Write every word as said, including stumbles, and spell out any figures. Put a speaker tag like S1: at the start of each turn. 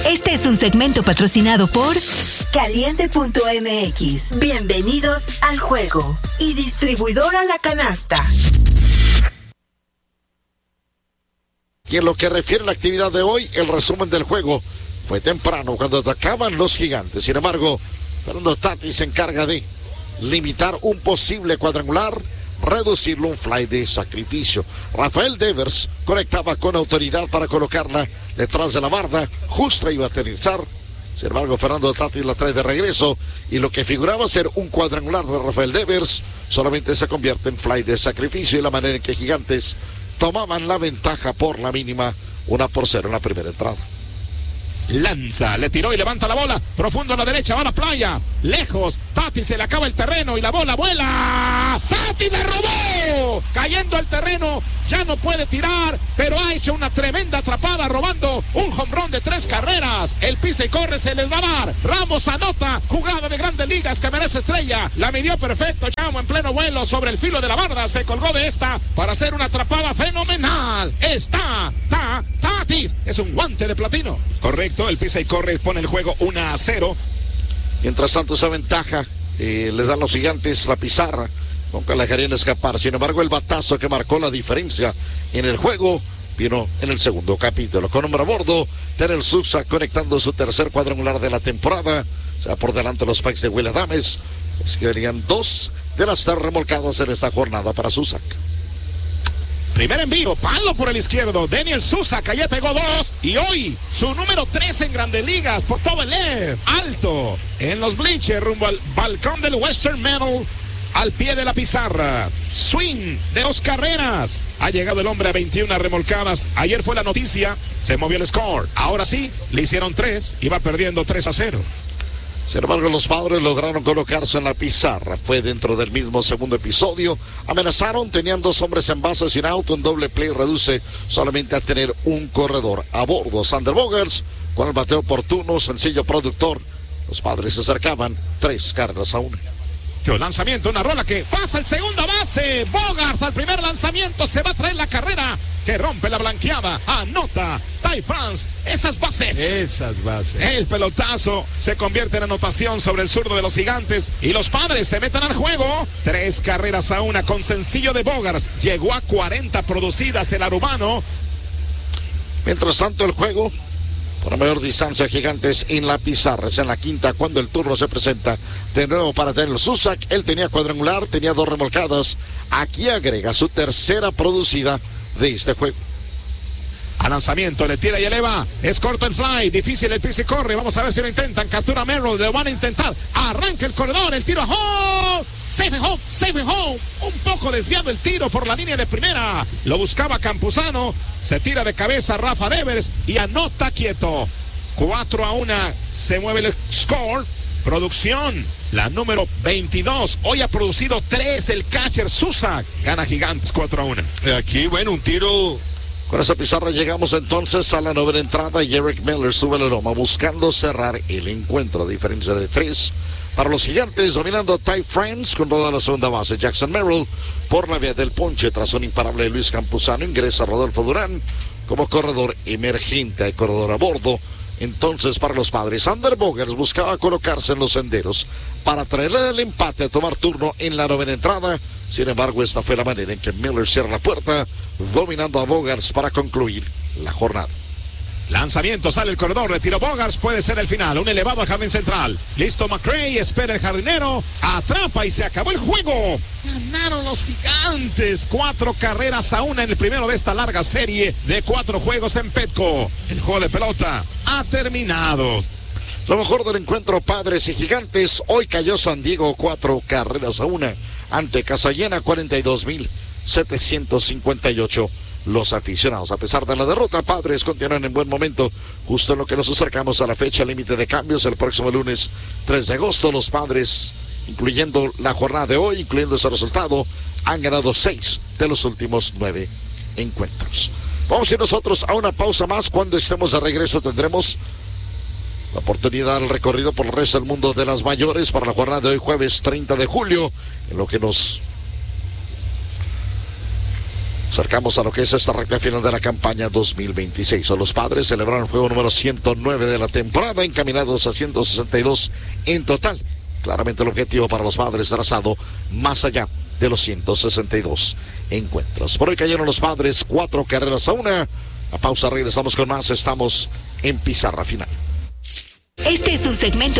S1: Este es un segmento patrocinado por Caliente punto M X. Bienvenidos al juego. Y distribuidora La Canasta.
S2: Y en lo que refiere a la actividad de hoy, el resumen del juego fue temprano cuando atacaban los gigantes. Sin embargo, Fernando Tatis se encarga de limitar un posible cuadrangular, reducirlo a un fly de sacrificio. Rafael Devers conectaba con autoridad para colocarla detrás de la barda, justa iba a aterrizar. Sin embargo, Fernando Tatis la trae de regreso y lo que figuraba ser un cuadrangular de Rafael Devers solamente se convierte en fly de sacrificio, y la manera en que Gigantes tomaban la ventaja por la mínima, una por cero en la primera entrada.
S3: Lanza, le tiró y levanta la bola, profundo a la derecha, va a la playa, lejos, Tatis se le acaba el terreno y la bola vuela, Tatis le robó, cayendo al terreno, ya no puede tirar, pero ha hecho una tremenda atrapada, robando un home run de tres carreras, el pisa y corre se les va a dar, Ramos anota, jugada de Grandes Ligas que merece estrella, la midió perfecto, Chamo en pleno vuelo sobre el filo de la barda, se colgó de esta para hacer una atrapada fenomenal, está, ta, Tatis, es un guante de platino. Correcto, el pisa y corre pone el juego uno a cero.
S2: Mientras tanto, esa ventaja eh, les dan los Gigantes la pizarra, nunca la dejarían escapar. Sin embargo, el batazo que marcó la diferencia en el juego vino en el segundo capítulo. Con hombre a bordo, Terrell Sousa conectando su tercer cuadrangular de la temporada. O sea, por delante los Packs de Will Adames. Es que serían dos de las tres remolcadas en esta jornada para Sousa.
S3: Primer envío, palo por el izquierdo, Daniel Sousa, que ya pegó dos, y hoy su número tres en Grandes Ligas, por todo el left, alto, en los bleachers, rumbo al balcón del Western Meadow, al pie de la pizarra, swing de dos carreras, ha llegado el hombre a veintiuna remolcadas, ayer fue la noticia, se movió el score, ahora sí, le hicieron tres, iba perdiendo tres a cero.
S2: Sin embargo, los Padres lograron colocarse en la pizarra. Fue dentro del mismo segundo episodio. Amenazaron, tenían dos hombres en base sin auto. Un doble play reduce solamente a tener un corredor a bordo. Xander Bogaerts con el bateo oportuno, sencillo productor. Los Padres se acercaban tres carreras a una.
S3: Lanzamiento, una rola que pasa el segunda base. Bogaerts al primer lanzamiento se va a traer la carrera que rompe la blanqueada. Anota Ty France. Esas bases.
S4: Esas bases.
S3: El pelotazo se convierte en anotación sobre el zurdo de los Gigantes y los Padres se meten al juego. Tres carreras a una con sencillo de Bogaerts. Llegó a cuarenta producidas el arubano.
S2: Mientras tanto, el juego por la mayor distancia, Gigantes en la pizarra. Es en la quinta cuando el turno se presenta de nuevo para Terrell Sousa. Él tenía cuadrangular, tenía dos remolcadas. Aquí agrega su tercera producida de este juego.
S3: A lanzamiento, le tira y eleva, es corto el fly, difícil el pise y corre, vamos a ver si lo intentan, captura Merrill, lo van a intentar, arranca el corredor, el tiro, ¡oh! Safe and home, safe and home, un poco desviado el tiro por la línea de primera, lo buscaba Campuzano, se tira de cabeza Rafa Devers y anota quieto, cuatro a uno, se mueve el score, producción, la número veintidós, hoy ha producido tres el catcher Sousa, gana Gigantes cuatro a uno.
S4: Aquí, bueno, un tiro.
S2: Con esa pizarra llegamos entonces a la novena entrada y Eric Miller sube la loma buscando cerrar el encuentro a diferencia de tres para los Gigantes, dominando a Ty France con roda a la segunda base. Jackson Merrill por la vía del ponche tras un imparable Luis Campuzano. Ingresa Rodolfo Durán como corredor emergente, hay corredor a bordo. Entonces para los Padres, Xander Bogaerts buscaba colocarse en los senderos para traerle el empate a tomar turno en la novena entrada. Sin embargo, esta fue la manera en que Miller cierra la puerta, dominando a Bogaerts para concluir la jornada.
S3: Lanzamiento, sale el corredor, retiró Bogaerts, puede ser el final, un elevado al jardín central. Listo McRae, espera el jardinero, atrapa y se acabó el juego. Ganaron los Gigantes, cuatro carreras a una en el primero de esta larga serie de cuatro juegos en Petco. El juego de pelota ha terminado.
S2: Lo mejor del encuentro Padres y Gigantes, hoy cayó San Diego cuatro carreras a una ante Casa Llena, cuarenta y dos mil setecientos cincuenta y ocho. Los aficionados, a pesar de la derrota, Padres continúan en buen momento, justo en lo que nos acercamos a la fecha límite de cambios. El próximo lunes tres de agosto, los Padres, incluyendo la jornada de hoy, incluyendo ese resultado, han ganado seis de los últimos nueve encuentros. Vamos a ir nosotros a una pausa más. Cuando estemos de regreso tendremos la oportunidad del recorrido por el resto del mundo de las mayores para la jornada de hoy, jueves treinta de julio, en lo que nos Acercamos a lo que es esta recta final de la campaña dos mil veintiséis. Los Padres celebraron el juego número ciento nueve de la temporada, encaminados a ciento sesenta y dos en total. Claramente el objetivo para los Padres trazado más allá de los ciento sesenta y dos encuentros. Por hoy cayeron los Padres cuatro carreras a una. A pausa, regresamos con más. Estamos en pizarra final.
S1: Este es un segmento